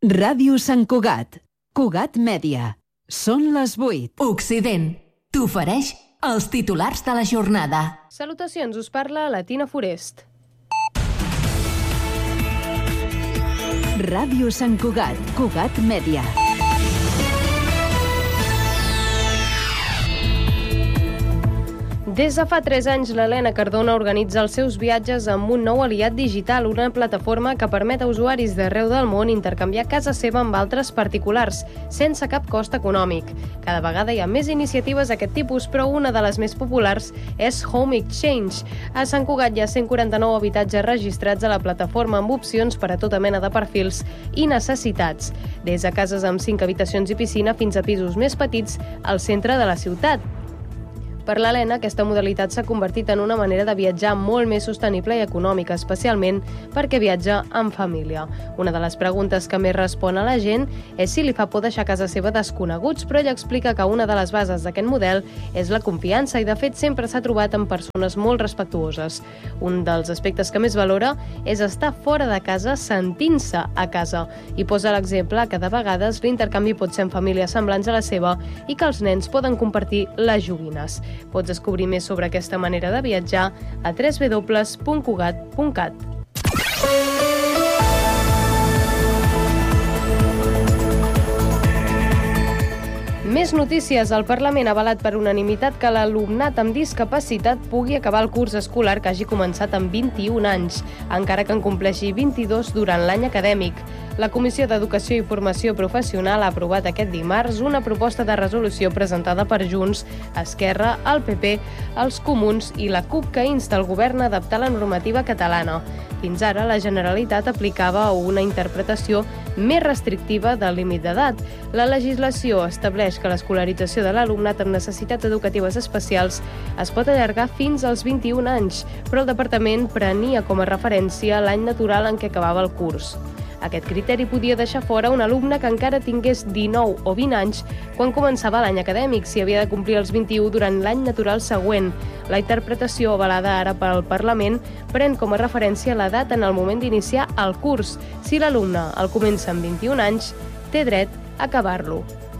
Ràdio Sant Cugat. Cugat Mèdia. Són les 8. Occident t'ofereix els titulars de la jornada. Salutacions, us parla la Tina Forest. Ràdio Sant Cugat. Cugat Mèdia. Des de fa 3 anys, l'Helena Cardona organitza els seus viatges amb un nou aliat digital, una plataforma que permet a usuaris d'arreu del món intercanviar casa seva amb altres particulars, sense cap cost econòmic. Cada vegada hi ha més iniciatives d'aquest tipus, però una de les més populars és Home Exchange. A Sant Cugat hi ha 149 habitatges registrats a la plataforma amb opcions per a tota mena de perfils i necessitats, des de cases amb 5 habitacions i piscina fins a pisos més petits al centre de la ciutat. Per l'Helena, aquesta modalitat s'ha convertit en una manera de viatjar molt més sostenible i econòmica, especialment perquè viatja en família. Una de les preguntes que més respon a la gent és si li fa por deixar casa seva desconeguts, però ella explica que una de les bases d'aquest model és la confiança i, de fet, sempre s'ha trobat amb persones molt respectuoses. Un dels aspectes que més valora és estar fora de casa sentint-se a casa i posa l'exemple que de vegades l'intercanvi pot ser en famílies semblants a la seva i que els nens poden compartir les joguines. Pots descobrir més sobre aquesta manera de viatjar a www.cugat.cat. Més notícies. El Parlament ha avalat per unanimitat que l'alumnat amb discapacitat pugui acabar el curs escolar que hagi començat amb 21 anys, encara que en compleixi 22 durant l'any acadèmic. La Comissió d'Educació i Formació Professional ha aprovat aquest dimarts una proposta de resolució presentada per Junts, Esquerra, el PP, els Comuns i la CUP que insta el govern a adaptar la normativa catalana. Fins ara, la Generalitat aplicava una interpretació més restrictiva del límit d'edat. La legislació estableix que l'escolarització de l'alumnat amb necessitats educatives especials es pot allargar fins als 21 anys, però el Departament prenia com a referència l'any natural en què acabava el curs. Aquest criteri podia deixar fora un alumne que encara tingués 19 o 20 anys quan començava l'any acadèmic, si havia de complir els 21 durant l'any natural següent. La interpretació avalada ara pel Parlament pren com a referència l'edat en el moment d'iniciar el curs. Si l'alumne el comença amb 21 anys, té dret a acabar-lo.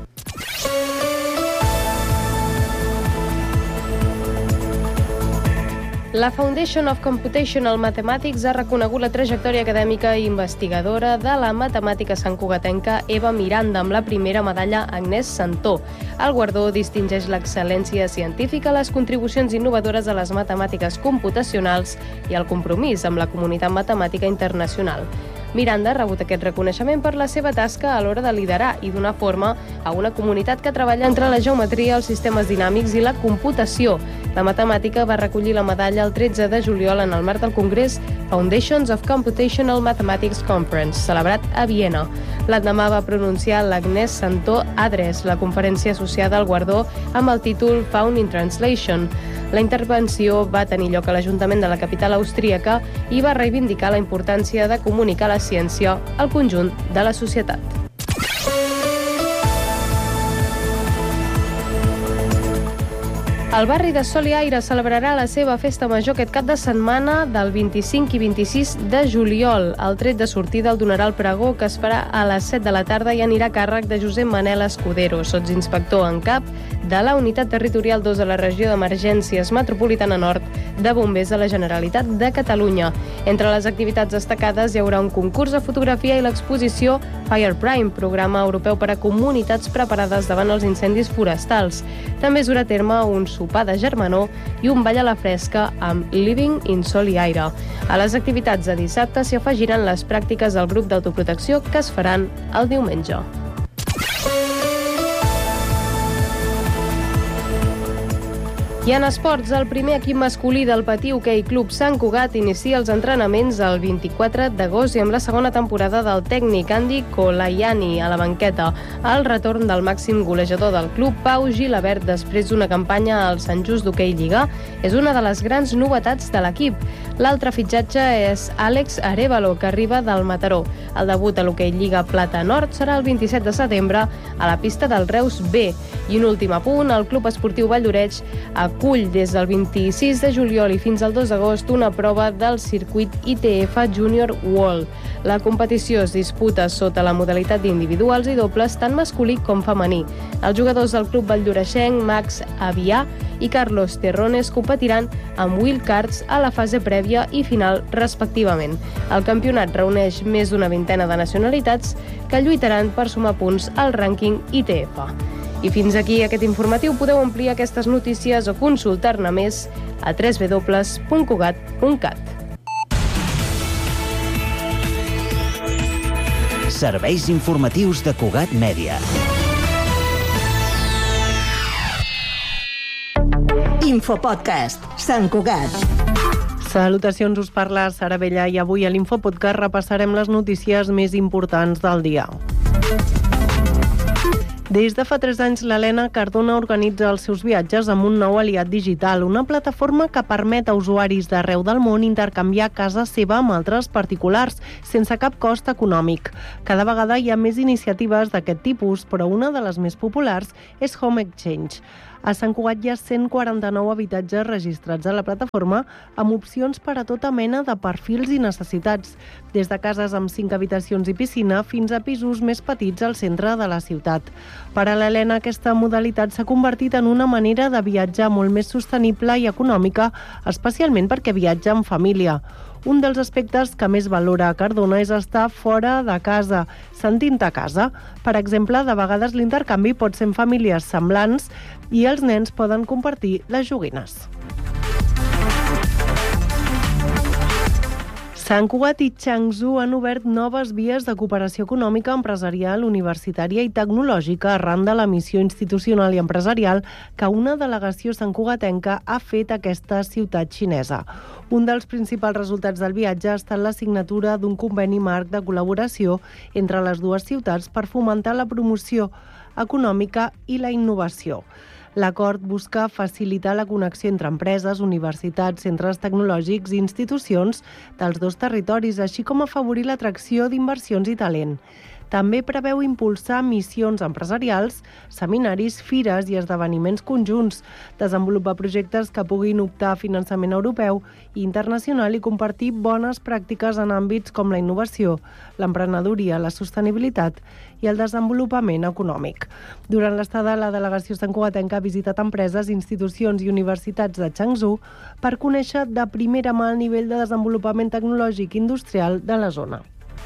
La Foundation of Computational Mathematics ha reconegut la trajectòria acadèmica i investigadora de la matemàtica santcugatenca Eva Miranda amb la primera medalla Agnès Santó. El guardó distingeix l'excel·lència científica, les contribucions innovadores a les matemàtiques computacionals i el compromís amb la comunitat matemàtica internacional. Miranda ha rebut aquest reconeixement per la seva tasca a l'hora de liderar i donar forma a una comunitat que treballa entre la geometria, els sistemes dinàmics i la computació. La matemàtica va recollir la medalla el 13 de juliol en el marc del Congrés Foundations of Computational Mathematics Conference, celebrat a Viena. L'endemà va pronunciar l'Agnès Santó Adres, la conferència associada al guardó amb el títol Found in Translation. La intervenció va tenir lloc a l'Ajuntament de la capital austríaca i va reivindicar la importància de comunicar la ciència al conjunt de la societat. El barri de Sol i Aire celebrarà la seva festa major aquest cap de setmana del 25 i 26 de juliol. El tret de sortida el donarà el pregó, que es farà a les 7 de la tarda i anirà a càrrec de Josep Manel Escudero, sotsinspector en cap de la Unitat Territorial 2 de la Regió d'Emergències Metropolitana Nord de Bombers de la Generalitat de Catalunya. Entre les activitats destacades hi haurà un concurs de fotografia i l'exposició Fire Prime, programa europeu per a comunitats preparades davant els incendis forestals. També es durà a terme un sopar de germanor i un ball a la fresca amb Living in Sol i Aire. A les activitats de dissabte s'hi afegiran les pràctiques del grup d'autoprotecció que es faran el diumenge. I en esports, el primer equip masculí del Patí Hoquei Club Sant Cugat inicia els entrenaments el 24 d'agost i amb la segona temporada del tècnic Andy Colaiani a la banqueta. El retorn del màxim golejador del club, Pau Gilabert, després d'una campanya al Sant Just d'Hoquei Lliga, és una de les grans novetats de l'equip. L'altre fitxatge és Àlex Arévalo, que arriba del Mataró. El debut a l'Hoquei Lliga Plata Nord serà el 27 de setembre a la pista del Reus B. I un últim apunt, el Club Esportiu Valldoreix ha acull des del 26 de juliol i fins al 2 d'agost una prova del circuit ITF Junior World. La competició es disputa sota la modalitat d'individuals i dobles tant masculí com femení. Els jugadors del club valldoreixenc Max Avià i Carlos Terrones competiran amb wildcards a la fase prèvia i final respectivament. El campionat reuneix més d'una vintena de nacionalitats que lluitaran per sumar punts al rànquing ITF. I fins aquí aquest informatiu. Podeu ampliar aquestes notícies o consultar-ne més a www.cugat.cat. Serveis informatius de Cugat Mèdia. Infopodcast, Sant Cugat. Salutacions, us parla Sara Bella i avui a l'Infopodcast repassarem les notícies més importants del dia. Des de fa 3 anys, l'Helena Cardona organitza els seus viatges amb un nou aliat digital, una plataforma que permet a usuaris d'arreu del món intercanviar casa seva amb altres particulars, sense cap cost econòmic. Cada vegada hi ha més iniciatives d'aquest tipus, però una de les més populars és Home Exchange. A Sant Cugat hi ha 149 habitatges registrats a la plataforma amb opcions per a tota mena de perfils i necessitats, des de cases amb 5 habitacions i piscina fins a pisos més petits al centre de la ciutat. Per a l'Helena, aquesta modalitat s'ha convertit en una manera de viatjar molt més sostenible i econòmica, especialment perquè viatja en família. Un dels aspectes que més valora a Cardona és estar fora de casa, sentint a casa. Per exemple, de vegades l'intercanvi pot ser en famílies semblants i els nens poden compartir les joguines. Sant Cugat i Changzhou han obert noves vies de cooperació econòmica, empresarial, universitària i tecnològica arran de la missió institucional i empresarial que una delegació santcugatenca ha fet a aquesta ciutat xinesa. Un dels principals resultats del viatge ha estat la signatura d'un conveni marc de col·laboració entre les dues ciutats per fomentar la promoció econòmica i la innovació. L'acord busca facilitar la connexió entre empreses, universitats, centres tecnològics i institucions dels dos territoris, així com afavorir l'atracció d'inversions i talent. També preveu impulsar missions empresarials, seminaris, fires i esdeveniments conjunts, desenvolupar projectes que puguin optar a finançament europeu i internacional i compartir bones pràctiques en àmbits com la innovació, l'emprenedoria, la sostenibilitat i el desenvolupament econòmic. Durant l'estada, la delegació santcugatenca ha visitat empreses, institucions i universitats de Changzhou per conèixer de primera mà el nivell de desenvolupament tecnològic i industrial de la zona.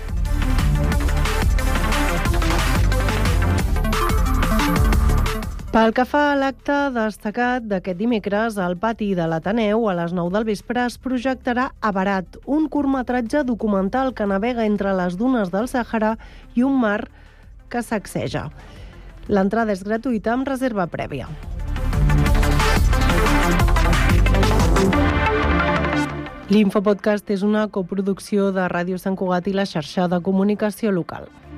Pel que fa a l'acte destacat d'aquest dimecres, al pati de l'Ateneu, a les 9 del vespre, es projectarà Abarat, un curtmetratge documental que navega entre les dunes del Sàhara i un mar que sacseja. L'entrada és gratuïta amb reserva prèvia. L'Infopodcast és una coproducció de Ràdio Sant Cugat i la xarxa de comunicació local.